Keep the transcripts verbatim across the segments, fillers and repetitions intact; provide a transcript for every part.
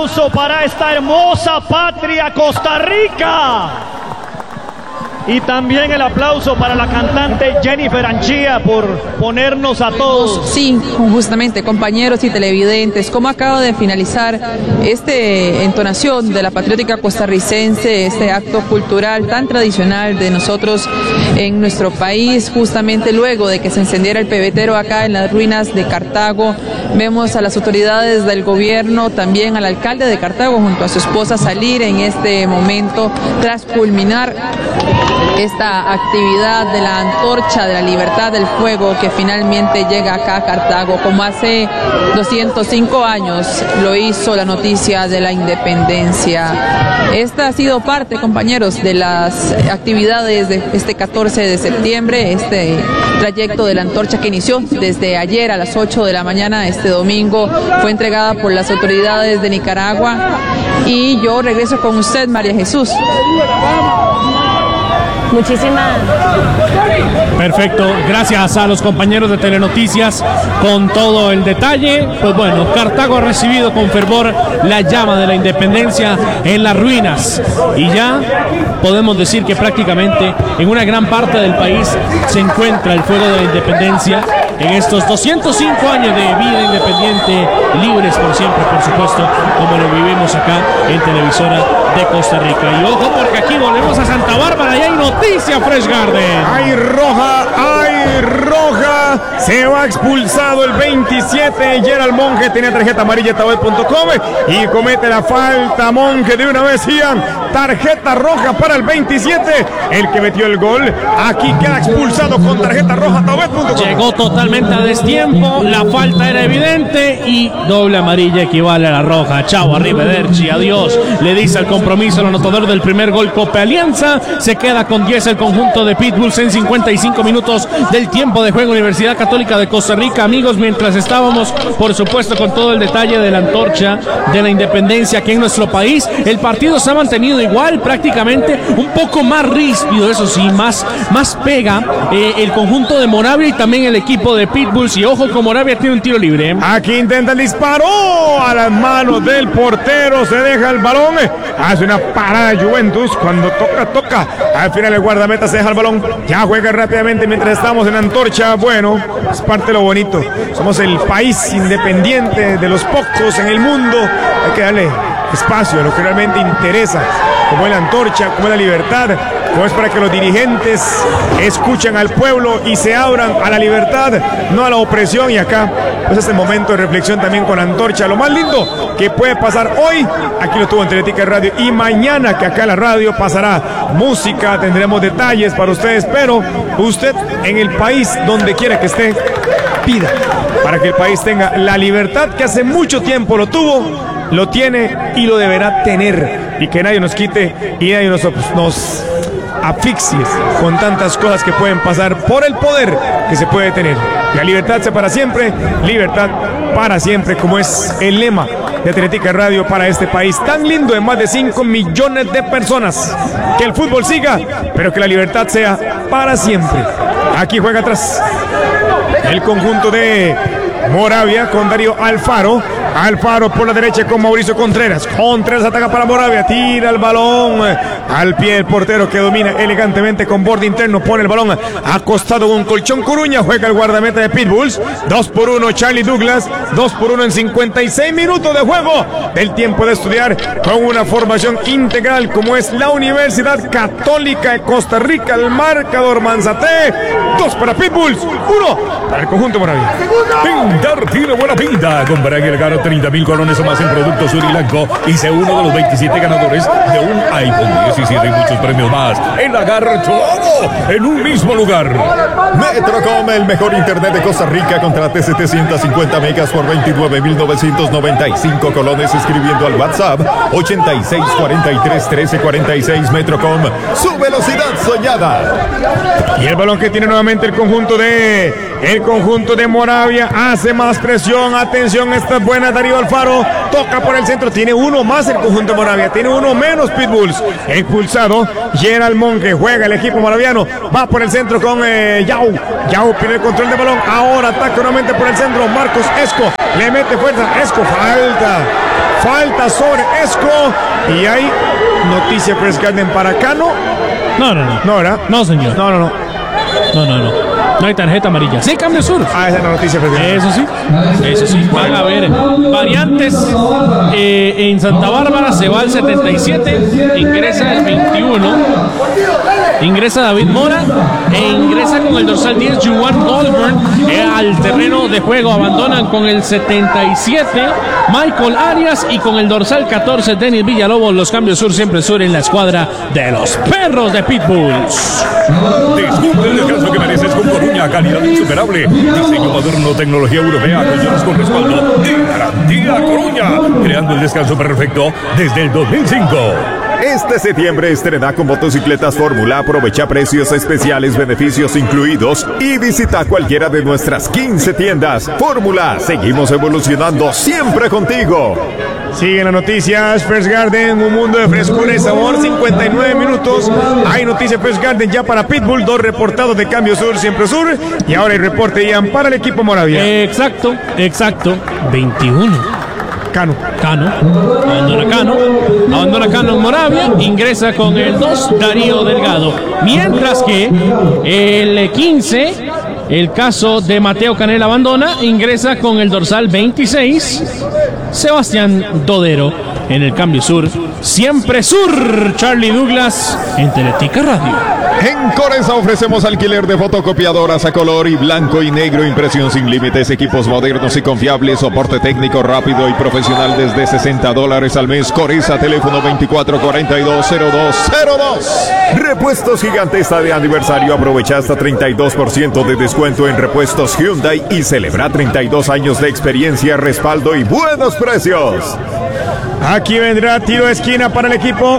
aplauso para esta hermosa patria Costa Rica. Y también el aplauso para la cantante Jennifer Anchía por ponernos a todos. Sí, justamente, compañeros y televidentes, cómo acaba de finalizar esta entonación de la patriótica costarricense, este acto cultural tan tradicional de nosotros en nuestro país, justamente luego de que se encendiera el pebetero acá en las ruinas de Cartago. Vemos a las autoridades del gobierno, también al alcalde de Cartago junto a su esposa salir en este momento tras culminar esta actividad de la antorcha de la libertad del fuego que finalmente llega acá a Cartago, como hace doscientos cinco años lo hizo la noticia de la independencia. Esta ha sido parte, compañeros, de las actividades de este catorce de septiembre, este trayecto de la antorcha que inició desde ayer a las ocho de la mañana, este domingo, fue entregada por las autoridades de Nicaragua. Y yo regreso con usted, María Jesús. Muchísimas. Perfecto, gracias a los compañeros de Telenoticias con todo el detalle. Pues bueno, Cartago ha recibido con fervor la llama de la independencia en las ruinas y ya podemos decir que prácticamente en una gran parte del país se encuentra el fuego de la independencia en estos doscientos cinco años de vida independiente, libres por siempre, por supuesto, como lo vivimos acá en Televisora de Costa Rica. Y ojo, porque aquí volvemos a Santa Bárbara y hay noticia, Fresh Garden. ¡Ay, roja! ¡Ay, roja! Se va expulsado el veintisiete. Gerald Monge tenía tarjeta amarilla, tablet punto com, y comete la falta. Monge de una vez, Ian. Tarjeta roja para el veintisiete. El que metió el gol. Aquí queda expulsado con tarjeta roja, tablet punto com. Llegó totalmente a destiempo. La falta era evidente y doble amarilla equivale a la roja. Chao, arrivederci, adiós. Le dice el compromiso al anotador del primer gol, Copa Alianza. Se queda con diez el conjunto de Pitbulls en cincuenta y cinco minutos del tiempo de juego. Universidad Católica de Costa Rica, amigos, mientras estábamos, por supuesto, con todo el detalle de la antorcha de la independencia aquí en nuestro país, el partido se ha mantenido igual, prácticamente un poco más ríspido, eso sí, más, más pega eh, el conjunto de Moravia y también el equipo de Pitbulls. Y ojo, con Moravia tiene un tiro libre. ¿eh? Aquí intenta el disparo a las manos del portero, se deja el balón, hace una parada Juventus, cuando toca, toca, al final el guardameta se deja el balón, ya juega rápidamente mientras estamos en antorcha. Bueno, es parte de lo bonito, somos el país independiente de los pocos en el mundo, hay que darle espacio a lo que realmente interesa, como es la antorcha, como es la libertad, como es para que los dirigentes escuchen al pueblo y se abran a la libertad, no a la opresión. Y acá, pues este momento de reflexión también con la antorcha, lo más lindo que puede pasar hoy, aquí lo tuvo en Teletica Radio, y mañana que acá en la radio pasará música, tendremos detalles para ustedes, pero usted en el país donde quiera que esté, pida para que el país tenga la libertad que hace mucho tiempo lo tuvo, lo tiene y lo deberá tener, y que nadie nos quite y nadie nos, nos asfixie con tantas cosas que pueden pasar por el poder que se puede tener. La libertad sea para siempre, libertad para siempre, como es el lema de Teletica Radio para este país tan lindo de más de cinco millones de personas. Que el fútbol siga, pero que la libertad sea para siempre. Aquí juega atrás el conjunto de Moravia con Darío Alfaro. Alfaro por la derecha con Mauricio Contreras. Contreras ataca para Moravia, tira el balón al pie del portero que domina elegantemente con borde interno, pone el balón acostado con Colchón Coruña, juega el guardameta de Pitbulls. Dos por uno Charlie Douglas, dos por uno en cincuenta y seis minutos de juego del tiempo de estudiar, con una formación integral como es la Universidad Católica de Costa Rica. El marcador Manzate, dos para Pitbulls, uno para el conjunto Moravia. Pintar tiene buena pinta. Compra que le gano treinta mil colones o más en productos Surilanco y sé uno de los veintisiete ganadores de un iPhone diecisiete y muchos premios más. En Agarra todo en un mismo lugar. Metrocom, el mejor internet de Costa Rica. Contrate setecientos cincuenta megas por veintinueve mil novecientos noventa y cinco colones escribiendo al WhatsApp ochenta y seis cuarenta y tres trece cuarenta y seis. Metrocom, su velocidad soñada. Y el balón que tiene nuevamente el conjunto de el conjunto de Moravia, hace más presión. Atención, esta es buena. Darío Alfaro toca por el centro, tiene uno más el conjunto de Moravia, tiene uno menos Pitbulls. Expulsado Gerald Monge, juega el equipo moraviano, va por el centro con eh, Yao. Yao pide el control de balón, ahora ataca nuevamente por el centro. Marcos Esco le mete fuerza, Esco, falta falta sobre Esco y hay noticia Press Garden para Cano. No, no, no. No, ¿verdad? No, señor. No, no, no. No, no, no. No hay tarjeta amarilla. Sí, Cambio Sur. Ah, esa es la noticia. Eso sí. Eso sí. Van a haber variantes. Eh, en Santa Bárbara se va al setenta y siete. Ingresa el veintiuno. Ingresa David Mora. E ingresa con el dorsal diez, Juwan Goldburn. Eh, al terreno de juego abandonan con el setenta y siete, Michael Arias. Y con el dorsal catorce, Denis Villalobos. Los Cambios Sur siempre sur en la escuadra de los Perros de Pitbulls. Disfruta el descanso que mereces con Coruña, calidad insuperable. Diseño moderno, tecnología europea, colchones con respaldo y garantía Coruña. Creando el descanso perfecto desde el dos mil cinco. Este septiembre estrena con motocicletas Fórmula, aprovecha precios especiales, beneficios incluidos y visita cualquiera de nuestras quince tiendas. Fórmula, seguimos evolucionando siempre contigo. Siguen las noticias, First Garden, un mundo de frescura y sabor, cincuenta y nueve minutos. Hay noticias First Garden ya para Pitbull, dos reportados de Cambio Sur, siempre sur. Y ahora el reporte Ian para el equipo Moravia. Exacto, exacto. veintiuno. Cano. Cano. Abandona Cano. Abandona Cano en Moravia. Ingresa con el dos, Darío Delgado. Mientras que el quince, el caso de Mateo Canela abandona. Ingresa con el dorsal veintiséis, Sebastián Dodero. En el Cambio Sur, siempre sur. Charlie Douglas en Teletica Radio. En Coresa ofrecemos alquiler de fotocopiadoras a color y blanco y negro, impresión sin límites, equipos modernos y confiables, soporte técnico rápido y profesional desde sesenta dólares al mes. Coresa, teléfono veinticuatro cuarenta y dos cero dos cero dos. Repuestos Gigante está de aniversario. Aprovecha hasta treinta y dos por ciento de descuento en repuestos Hyundai y celebra treinta y dos años de experiencia, respaldo y buenos precios. Aquí vendrá tiro de esquina para el equipo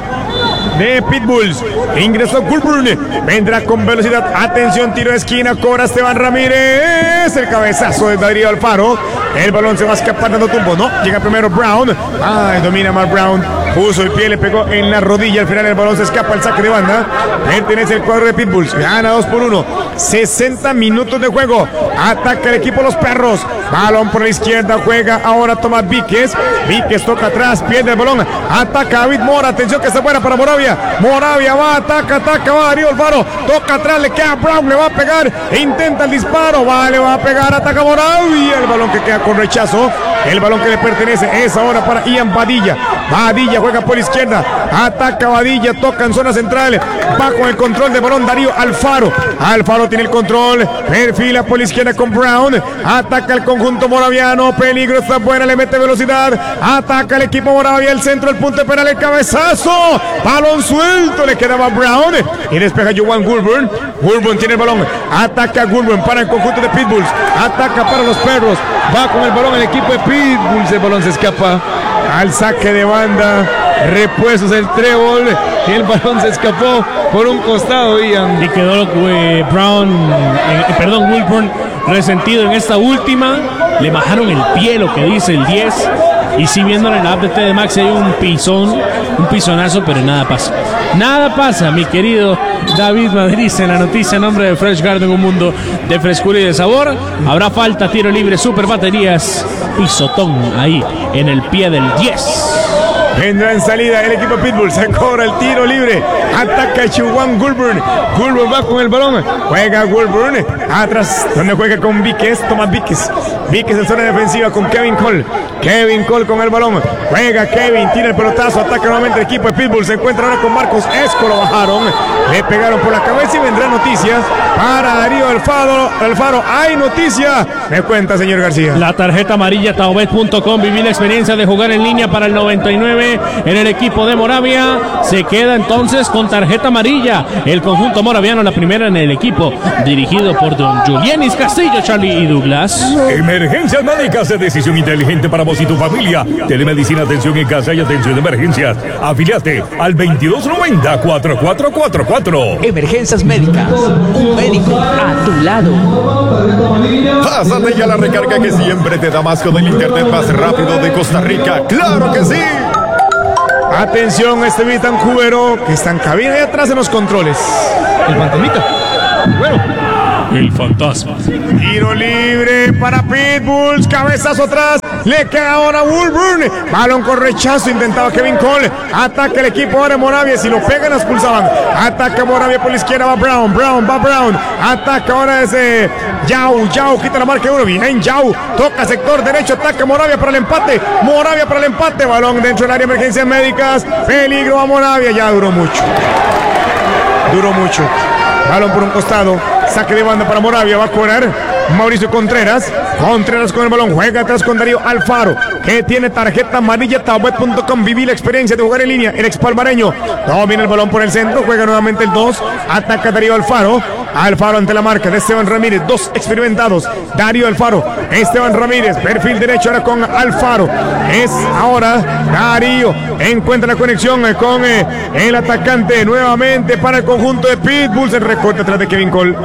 de Pitbulls. Ingresó Goldburn. Vendrá con velocidad. Atención, tiro de esquina. Cobra Esteban Ramírez. El cabezazo de Darío Alfaro. El balón se va a escapar dando tumbo. No, llega primero Brown. Ay, domina Mark Brown. Puso el pie, le pegó en la rodilla. Al final el balón se escapa al saque de banda. Pertenece el cuadro de Pitbulls. Gana dos por uno. sesenta minutos de juego. Ataca el equipo Los Perros. Balón por la izquierda. Juega ahora Tomás Víquez. Víquez toca atrás. Pierde el balón. Ataca David Mora. Atención que está buena para Moravia. Moravia va, ataca, ataca. Va Darío Alfaro. Toca atrás. Le queda Brown. Le va a pegar. Intenta el disparo. Va, le va a pegar. Ataca Moravia. El balón que queda con rechazo. El balón que le pertenece es ahora para Ian Badilla. Badilla juega por la izquierda. Ataca Badilla. Toca en zona central. Va con el control de balón Darío Alfaro. Alfaro tiene el control. Perfila por la izquierda con Brown. Ataca el conjunto moraviano. Peligro, está buena. Le mete velocidad. Ataca el equipo Moravia. El centro, el punto penal, el cabezazo. Balón suelto. Le quedaba Brown. Y despeja Juwan Goldburn. Goldburn tiene el balón. Ataca Goldburn para el conjunto de Pitbulls. Ataca para Los Perros. Va con el balón el equipo de Pitbulls. El balón se escapa al saque de banda. Repuestos el trébol. Y el balón se escapó por un costado, Ian. Y quedó eh, Brown, eh, perdón, Goldburn resentido en esta última. Le bajaron el pie, lo que dice el diez. Y si viendo en el app de T D Max hay un pisón, un pisonazo, pero nada pasa. Nada pasa, mi querido David Madrid, en la noticia en nombre de Fresh Garden, un mundo de frescura y de sabor. Habrá falta, tiro libre, super baterías, pisotón ahí en el pie del diez. Vendrá en salida el equipo Pitbull. Se cobra el tiro libre. Ataca Juwan Goldburn. Goldburn va con el balón. Juega Goldburn. Atrás, donde juega con Víquez. Toma Víquez. Víquez en zona defensiva con Kevin Cole. Kevin Cole con el balón. Juega Kevin. Tira el pelotazo. Ataca nuevamente el equipo de Pitbull. Se encuentra ahora con Marcos Esco. Lo bajaron. Le pegaron por la cabeza y vendrá noticias para Darío Alfaro. Alfaro. Hay noticia. Me cuenta, señor García. La tarjeta amarilla taobet punto com. Viví la experiencia de jugar en línea para el noventa y nueve en el equipo de Moravia. Se queda entonces con tarjeta amarilla el conjunto moraviano, la primera en el equipo, dirigido por don Julienis Castillo, Charlie y Douglas. Emergencias médicas de decisión inteligente para vos y tu familia. Telemedicina, atención en casa y atención de emergencias. Afiliate al veintidós noventa, cuarenta y cuatro cuarenta y cuatro. Emergencias médicas. Un médico a tu lado. Pásate ya la recarga que siempre te da más con el internet más rápido de Costa Rica. ¡Claro que sí! Atención a este Vitan Cubero que está en cabina y atrás en los controles. El fantasmita. Bueno. El fantasma. Tiro libre para Pitbulls. Cabezazo atrás. Le queda ahora Woolburn. Balón con rechazo. Intentaba Kevin Cole. Ataca el equipo ahora Moravia. Si lo pegan, lo expulsaban. Ataca Moravia por la izquierda. Va Brown. Brown. Va Brown. Ataca ahora ese Yao. Yao quita la marca de uno. Bien Yao. Toca sector derecho. Ataca Moravia para el empate. Moravia para el empate. Balón dentro del área de emergencias médicas. Peligro a Moravia. Ya duró mucho. Duró mucho. Balón por un costado. Saque de banda para Moravia. Va a cobrar Mauricio Contreras. Contreras con el balón. Juega atrás con Darío Alfaro, que tiene tarjeta amarilla. Tablet punto com. Viví la experiencia de jugar en línea. El expalmareño domina el balón por el centro. Juega nuevamente el dos. Ataca Darío Alfaro. Alfaro ante la marca de Esteban Ramírez. Dos experimentados. Darío Alfaro. Esteban Ramírez. Perfil derecho ahora con Alfaro. Es ahora Darío. Encuentra la conexión con eh, el atacante. Nuevamente para el conjunto de Pitbulls. El recorte atrás de Kevin Cole.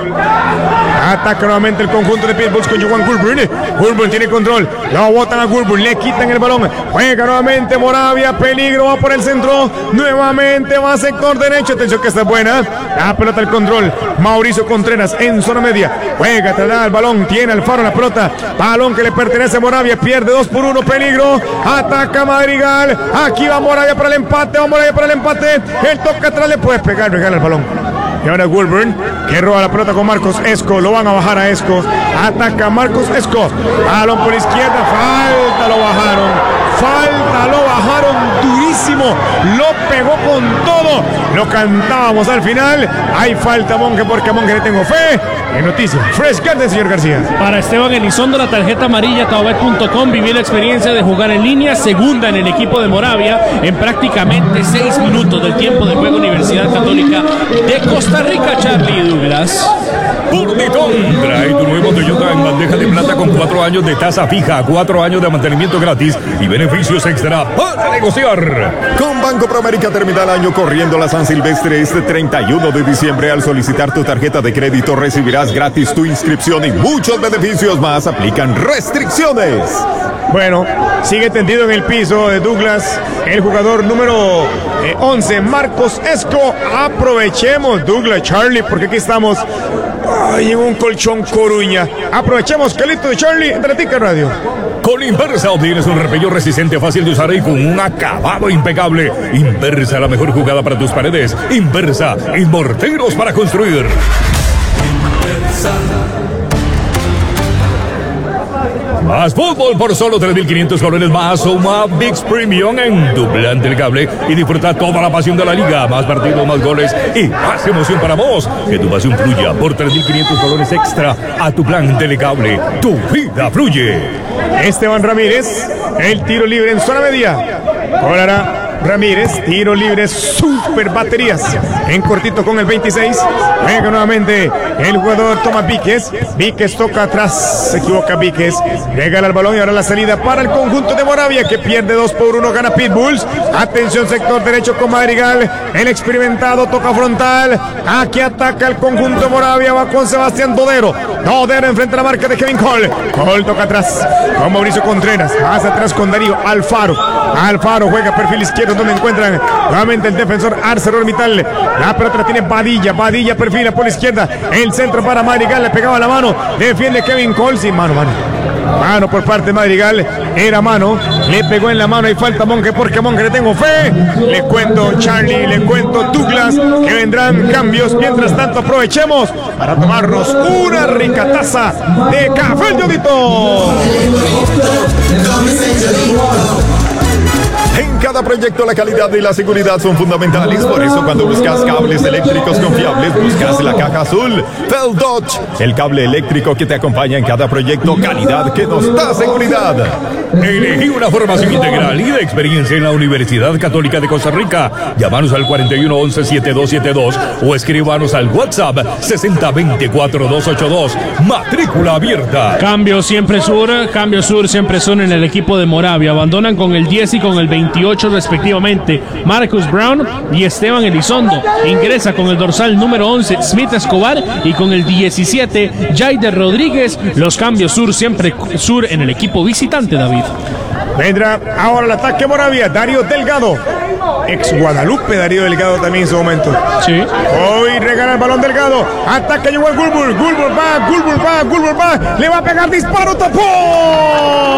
Ataca nuevamente el conjunto de Pitbulls con Johan Woolburn. Woolburn tiene control. Lo botan a Woolburn. Le quitan el balón. Juega nuevamente Moravia. Peligro. Va por el centro. Nuevamente va a sector derecho. Atención que está buena. La pelota al control. Mauricio Contreras en zona media. Juega, traslada el balón. Tiene Alfaro la pelota. Balón que le pertenece a Moravia. Pierde dos por uno. Peligro. Ataca Madrigal. Aquí va Moravia para el empate. Va Moravia para el empate. El toque atrás le puede pegar. Regala el balón. Y ahora Woolburn, que roba la pelota con Marcos Esco. Lo van a bajar a Esco. Ataca Marcos Esco. Balón por izquierda. Falta, lo bajaron. Falta, lo bajaron durísimo. Lo pegó con todo. Lo cantábamos al final. Hay falta, Monje, porque a Monje le tengo fe. En noticias Fresh Garden, señor García. Para Esteban Elizondo, la tarjeta amarilla. Tablet punto com. Viví la experiencia de jugar en línea. Segunda en el equipo de Moravia. En prácticamente seis minutos del tiempo de juego. Universidad Católica de Costa Rica. Charlie Douglas. Burditón trae tu nuevo Toyota en bandeja de plata con cuatro años de tasa fija, cuatro años de mantenimiento gratis y beneficios extra para negociar. Con Banco Proamérica termina el año corriendo la San Silvestre este treinta y uno de diciembre. Al solicitar tu tarjeta de crédito recibirás gratis tu inscripción y muchos beneficios más. Aplican restricciones. Bueno, sigue tendido en el piso de Douglas, el jugador número eh, once, Marcos Esco. Aprovechemos, Douglas, Charlie, porque aquí estamos ay, en un colchón Coruña. Aprovechemos, Calito de Charlie, en Teletica Radio. Con Inversa obtienes un repello resistente, fácil de usar y con un acabado impecable. Inversa, la mejor jugada para tus paredes. Inversa, y morteros para construir. Inversa. Más fútbol por solo tres mil quinientos colones más. Suma ViX Premium en tu plan del cable y disfruta toda la pasión de la liga. Más partidos, más goles y más emoción para vos. Que tu pasión fluya por tres mil quinientos colones extra a tu plan del cable. Tu vida fluye. Esteban Ramírez, el tiro libre en zona media. Colará Ramírez, tiro libre, super baterías. En cortito con el veintiséis. Juega nuevamente el jugador toma Víquez. Víquez toca atrás. Se equivoca Víquez. Regala el balón y ahora la salida para el conjunto de Moravia, que pierde dos por uno. Gana Pitbulls. Atención, sector derecho con Madrigal. El experimentado toca frontal. Aquí ataca el conjunto de Moravia. Va con Sebastián Dodero. Dodero enfrenta la marca de Kevin Cole. Cole toca atrás con Mauricio Contreras. Más atrás con Darío Alfaro. Alfaro juega perfil izquierdo, donde encuentran nuevamente el defensor ArcelorMittal. La pelota la tiene Badilla. Badilla perfila por la izquierda. El centro para Madrigal. Le pegaba la mano. Defiende Kevin Cole. Sin mano, mano. Mano por parte de Madrigal. Era mano. Le pegó en la mano y falta Monje, porque a Monje le tengo fe. Le cuento Charlie, le cuento Douglas, que vendrán cambios. Mientras tanto aprovechemos para tomarnos una rica taza de café Yodito. En cada proyecto la calidad y la seguridad son fundamentales. Por eso cuando buscas cables eléctricos confiables, buscas la caja azul Fel Dodge, el cable eléctrico que te acompaña en cada proyecto. Calidad que nos da seguridad. Elegí una formación integral y de experiencia en la Universidad Católica de Costa Rica. Llámanos al cuarenta y uno once setenta y dos setenta y dos o escríbanos al WhatsApp sesenta veinticuatro doscientos ochenta y dos. Matrícula abierta. Cambio siempre sur, cambio sur siempre son en el equipo de Moravia. Abandonan con el diez y con el veintiocho respectivamente Marcus Brown y Esteban Elizondo. Ingresa con el dorsal número once Smith Escobar y con el diecisiete Jaider Rodríguez. Los cambios sur siempre sur en el equipo visitante, David. Vendrá ahora el ataque Moravia. Darío Delgado, ex Guadalupe. Darío Delgado también en su momento. Sí. Hoy regala el balón Delgado. Ataca Johan Woolburn. Woolburn va, Woolburn va, Woolburn va. Le va a pegar disparo. ¡Tapó!